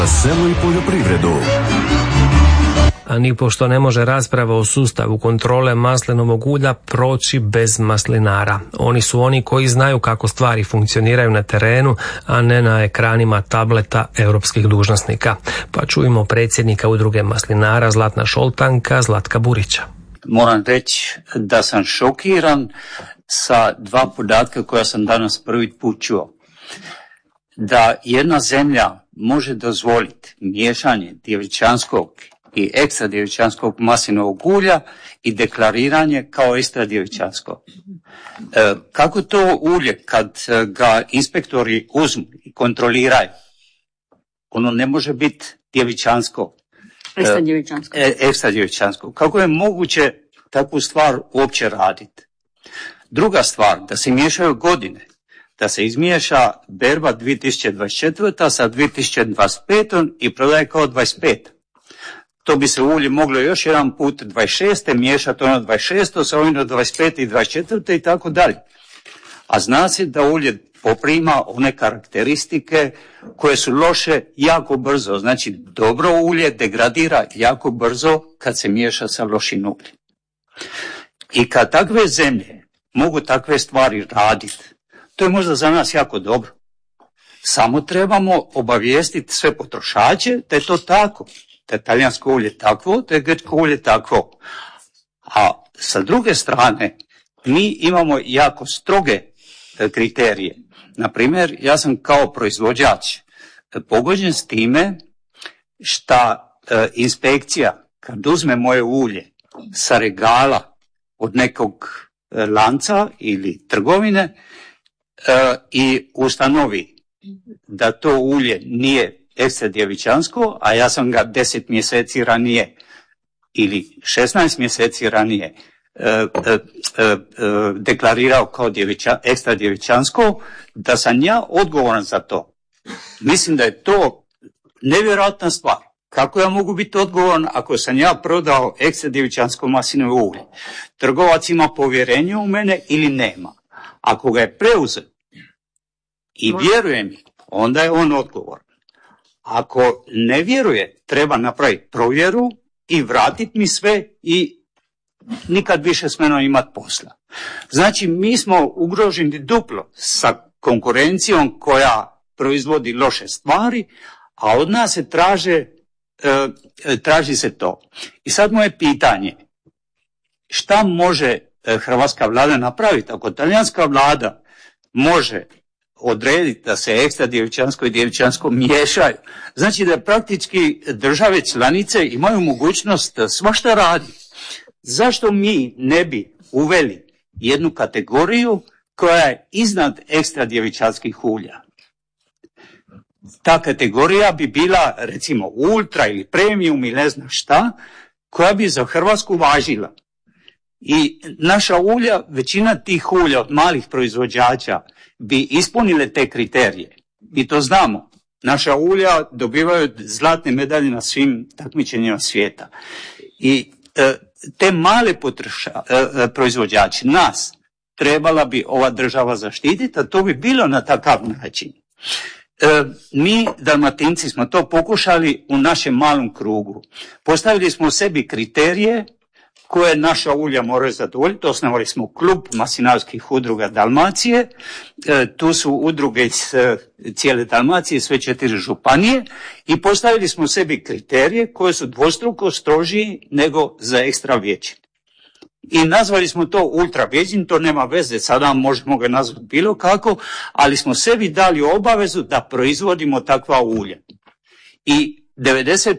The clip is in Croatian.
Selo i poljoprivredu. A nipošto ne može rasprava o sustavu kontrole maslinovog ulja proći bez maslinara. Oni su oni koji znaju kako stvari funkcioniraju na terenu, a ne na ekranima tableta europskih dužnosnika. Pa čujemo predsjednika udruge maslinara Zlatna Šoltanka, Zlatka Burića. Moram reći da sam šokiran sa dva podatka koja sam danas prvi put čuo. Da jedna zemlja može dozvoliti miješanje djevičanskog i ekstra djevičanskog maslinovog ulja i deklariranje kao ekstra djevičansko. Kako to ulje kad ga inspektori uzmu i kontroliraju, ono ne može biti djevičansko. Ekstra djevičansko. Kako je moguće takvu stvar uopće raditi? Druga stvar, da se miješaju godine. Da se izmiješa berba 2024. sa 2025. i prodaje kao 25. To bi se ulje moglo još jedan put 26. miješati ono 26. sa ovim 25. i 24. i tako dalje. A zna se da ulje poprima one karakteristike koje su loše jako brzo. Znači dobro ulje degradira jako brzo kad se miješa sa lošim uljem. I kad takve zemlje mogu takve stvari raditi, to je možda za nas jako dobro. Samo trebamo obavijestiti sve potrošače da je to tako. Da je talijansko ulje takvo, da je grčko ulje takvo. A sa druge strane, mi imamo jako stroge kriterije. Naprimjer, ja sam kao proizvođač pogođen s time šta inspekcija kad uzme moje ulje sa regala od nekog lanca ili trgovine i ustanovi da to ulje nije ekstra djevičansko, a ja sam ga 10 mjeseci ranije ili 16 mjeseci ranije deklarirao kao ekstra djevičansko, da sam ja odgovoran za to. Mislim da je to nevjerojatna stvar. Kako ja mogu biti odgovoran ako sam ja prodao ekstra djevičansko maslinovo ulje? Trgovac ima povjerenje u mene ili nema? Ako ga je preuzeo i vjeruje mi, onda je on odgovoran. Ako ne vjeruje, treba napraviti provjeru i vratiti mi sve i nikad više s menom imati posla. Znači, mi smo ugroženi duplo sa konkurencijom koja proizvodi loše stvari, a od nas se traži se to. I sad moje pitanje, šta može hrvatska vlada napraviti? Ako talijanska vlada može odrediti da se ekstra djevičansko i djevičansko miješaju, znači da praktički države članice imaju mogućnost svašta raditi. Zašto mi ne bi uveli jednu kategoriju koja je iznad ekstra djevičanskih ulja? Ta kategorija bi bila recimo ultra ili premium ili ne znam šta, koja bi za Hrvatsku važila. I naša ulja, većina tih ulja od malih proizvođača bi ispunile te kriterije. Mi to znamo. Naša ulja dobivaju zlatne medalje na svim takmičenjima svijeta. I te male proizvođači, nas, trebala bi ova država zaštititi, a to bi bilo na takav način. Mi, Dalmatinci, smo to pokušali u našem malom krugu. Postavili smo sebi kriterije koje naša ulja moraju zadovoljiti. Osnovali smo klub maslinarskih udruga Dalmacije. Tu su udruge iz cijele Dalmacije, sve 4 županije, i postavili smo sebi kriterije koje su dvostruko strožiji nego za ekstra virgin. I nazvali smo to ultra virgin, to nema veze, sada možemo ga nazvati bilo kako, ali smo sebi dali obavezu da proizvodimo takva ulja. I 90%